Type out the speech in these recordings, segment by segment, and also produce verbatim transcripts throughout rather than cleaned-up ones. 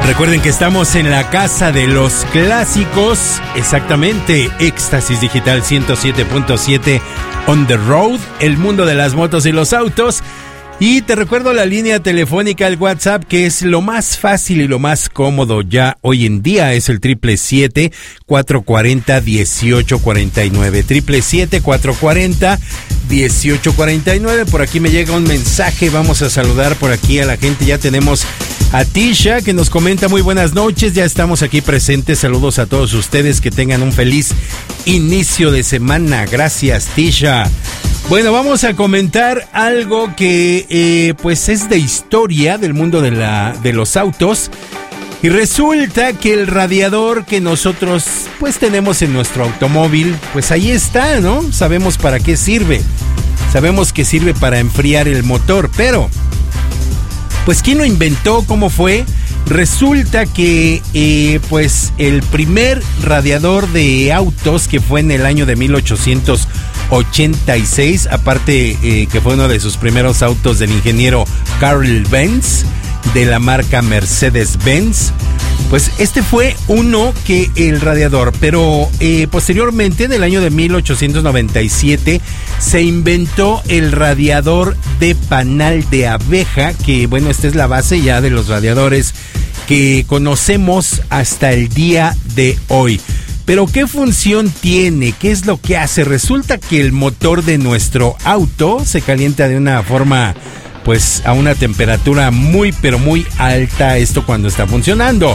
Recuerden que estamos en la casa de los clásicos, exactamente, Éxtasis Digital ciento siete punto siete on the road, el mundo de las motos y los autos. Y te recuerdo la línea telefónica, el WhatsApp, que es lo más fácil y lo más cómodo ya hoy en día, es el triple siete, cuatro cuarenta, dieciocho cuarenta y nueve, triple siete, cuatro cuarenta, dieciocho cuarenta y nueve. Por aquí me llega un mensaje, vamos a saludar por aquí a la gente. Ya tenemos a Tisha, que nos comenta: muy buenas noches, ya estamos aquí presentes, saludos a todos ustedes, que tengan un feliz inicio de semana. Gracias, Tisha. Bueno, vamos a comentar algo que eh, pues es de historia del mundo de, la, de los autos. Y resulta que el radiador que nosotros pues tenemos en nuestro automóvil, pues ahí está, ¿no? Sabemos para qué sirve. Sabemos que sirve para enfriar el motor, pero pues ¿quién lo inventó? ¿Cómo fue? Resulta que eh, pues el primer radiador de autos, que fue en el año de mil ochocientos ochenta y seis, aparte eh, que fue uno de sus primeros autos del ingeniero Carl Benz, de la marca Mercedes-Benz, pues este fue uno que el radiador, pero eh, posteriormente en el año de mil ochocientos noventa y siete se inventó el radiador de panal de abeja, que bueno, esta es la base ya de los radiadores que conocemos hasta el día de hoy. Pero ¿qué función tiene? ¿Qué es lo que hace? Resulta que el motor de nuestro auto se calienta de una forma, pues a una temperatura muy pero muy alta, esto cuando está funcionando.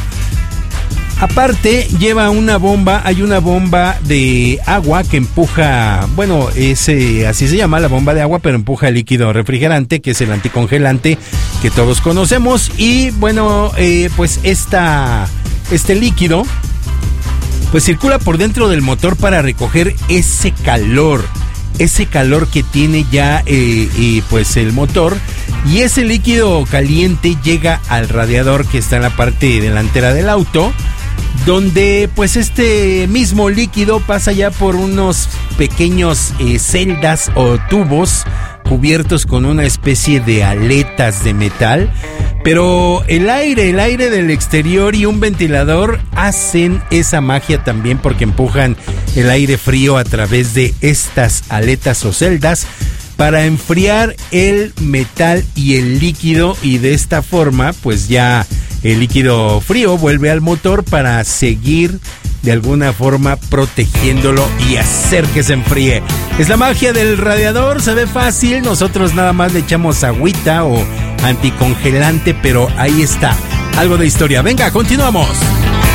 Aparte lleva una bomba, hay una bomba de agua que empuja, bueno, ese, así se llama la bomba de agua, pero empuja el líquido refrigerante, que es el anticongelante que todos conocemos. Y bueno, eh, pues esta, este líquido pues circula por dentro del motor para recoger ese calor, ese calor que tiene ya eh, eh, pues el motor, y ese líquido caliente llega al radiador que está en la parte delantera del auto, donde pues este mismo líquido pasa ya por unos pequeños eh, celdas o tubos cubiertos con una especie de aletas de metal, pero el aire, el aire del exterior y un ventilador hacen esa magia también, porque empujan el aire frío a través de estas aletas o celdas para enfriar el metal y el líquido, y de esta forma pues ya el líquido frío vuelve al motor para seguir de alguna forma protegiéndolo y hacer que se enfríe. Es la magia del radiador, se ve fácil, nosotros nada más le echamos agüita o anticongelante, pero ahí está, algo de historia. Venga, continuamos.